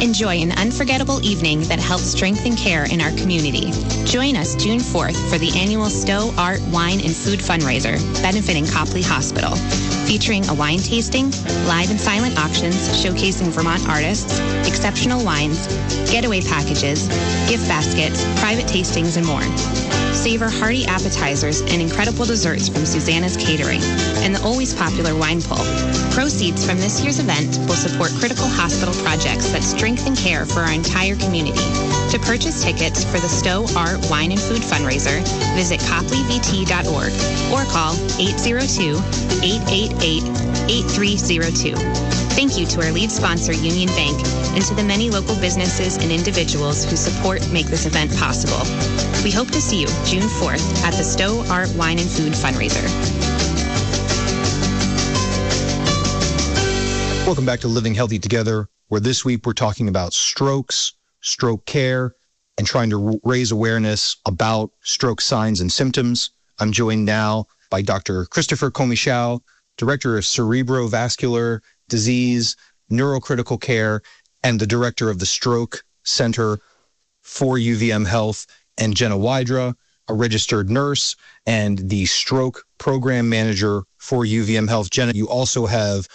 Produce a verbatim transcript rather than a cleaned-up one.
Enjoy an unforgettable evening that helps strengthen care in our community. Join us June fourth for the annual Stowe Art, Wine, and Food Fundraiser, benefiting Copley Hospital, featuring a wine tasting, live and silent auctions showcasing Vermont artists, exceptional wines, getaway packages, gift baskets, private tastings, and more. Savor hearty appetizers and incredible desserts from Susanna's Catering and the always popular wine pull. Proceeds from this year's event will support critical hospital projects that strengthen care for our entire community. To purchase tickets for the Stowe Art, Wine, and Food Fundraiser, visit copley v t dot org or call eight zero two, eight eight eight, eight three zero two. Thank you to our lead sponsor, Union Bank, and to the many local businesses and individuals whose support make this event possible. We hope to see you June fourth at the Stowe Art, Wine, and Food Fundraiser. Welcome back to Living Healthy Together, where this week we're talking about strokes, stroke care, and trying to raise awareness about stroke signs and symptoms. I'm joined now by Doctor Christopher Komishow, Director of Cerebrovascular Disease, Neurocritical Care, and the Director of the Stroke Center for U V M Health, and Jenna Wydra, a registered nurse and the Stroke Program Manager for U V M Health. Jenna, you also have